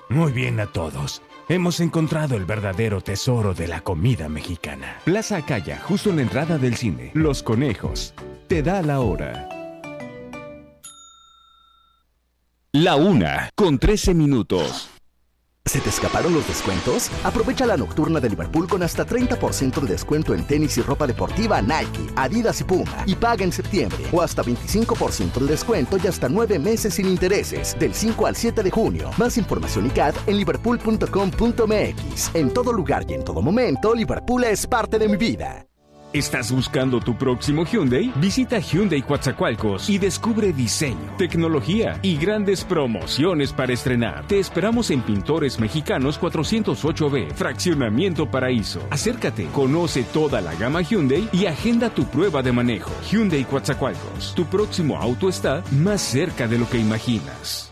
Muy bien a todos. Hemos encontrado el verdadero tesoro de la comida mexicana. Plaza Acaya, justo en la entrada del cine. Los Conejos. Te da la hora. La 1:13. ¿Se te escaparon los descuentos? Aprovecha la nocturna de Liverpool con hasta 30% de descuento en tenis y ropa deportiva Nike, Adidas y Puma. Y paga en septiembre. O hasta 25% de descuento y hasta 9 meses sin intereses. Del 5 al 7 de junio. Más información y CAD en liverpool.com.mx. En todo lugar y en todo momento, Liverpool es parte de mi vida. ¿Estás buscando tu próximo Hyundai? Visita Hyundai Coatzacoalcos y descubre diseño, tecnología y grandes promociones para estrenar. Te esperamos en Pintores Mexicanos 408B, Fraccionamiento Paraíso. Acércate, conoce toda la gama Hyundai y agenda tu prueba de manejo. Hyundai Coatzacoalcos, tu próximo auto está más cerca de lo que imaginas.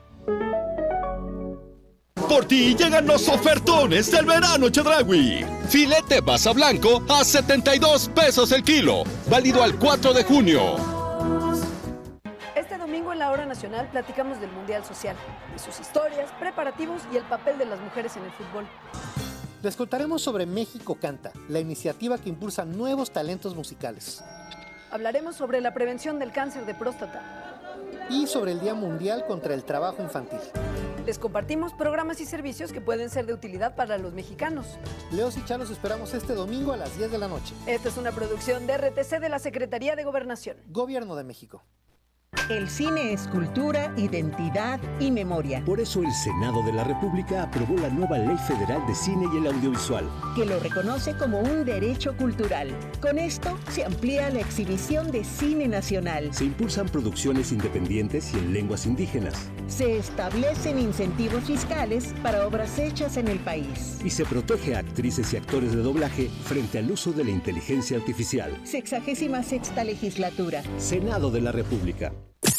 Por ti llegan los ofertones del verano Chedraui. Filete basa blanco a 72 pesos el kilo. Válido al 4 de junio. Este domingo en la Hora Nacional platicamos del Mundial Social, de sus historias, preparativos y el papel de las mujeres en el fútbol. Les contaremos sobre México Canta, la iniciativa que impulsa nuevos talentos musicales. Hablaremos sobre la prevención del cáncer de próstata. Y sobre el Día Mundial contra el Trabajo Infantil. Les compartimos programas y servicios que pueden ser de utilidad para los mexicanos. Leos y Chá los esperamos este domingo a las 10 de la noche. Esta es una producción de RTC de la Secretaría de Gobernación. Gobierno de México. El cine es cultura, identidad y memoria. Por eso el Senado de la República aprobó la nueva Ley Federal de Cine y el Audiovisual, que lo reconoce como un derecho cultural. Con esto se amplía la exhibición de cine nacional. Se impulsan producciones independientes y en lenguas indígenas. Se establecen incentivos fiscales para obras hechas en el país. Y se protege a actrices y actores de doblaje frente al uso de la inteligencia artificial. 66ª legislatura. Senado de la República.